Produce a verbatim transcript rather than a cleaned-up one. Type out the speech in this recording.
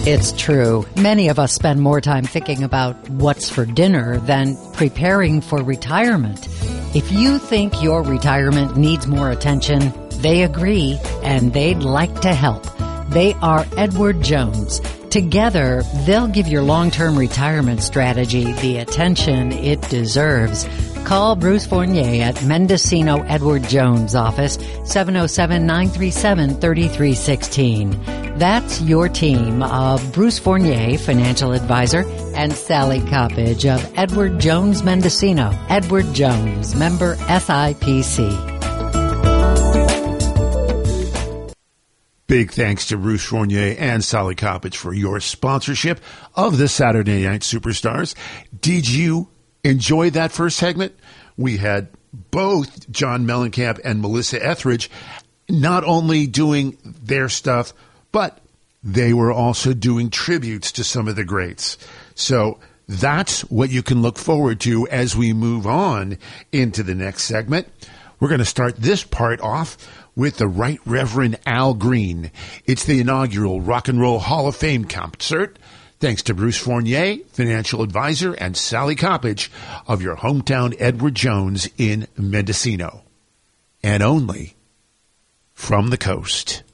It's true. Many of us spend more time thinking about what's for dinner than preparing for retirement. If you think your retirement needs more attention, they agree, and they'd like to help. They are Edward Jones. Together, they'll give your long-term retirement strategy the attention it deserves. Call Bruce Fournier at Mendocino Edward Jones office, seven oh seven, nine three seven, three three one six. That's your team of Bruce Fournier, financial advisor, and Sally Coppage of Edward Jones Mendocino. Edward Jones, member S I P C. Big thanks to Bruce Fournier and Sally Coppage for your sponsorship of the Saturday Night Superstars. Did you enjoy that first segment? We had both John Mellencamp and Melissa Etheridge not only doing their stuff, but they were also doing tributes to some of the greats. So that's what you can look forward to as we move on into the next segment. We're going to start this part off with the Right Reverend Al Green. It's the inaugural Rock and Roll Hall of Fame concert, thanks to Bruce Fournier, financial advisor, and Sally Coppage of your hometown Edward Jones in Mendocino. And only from the coast.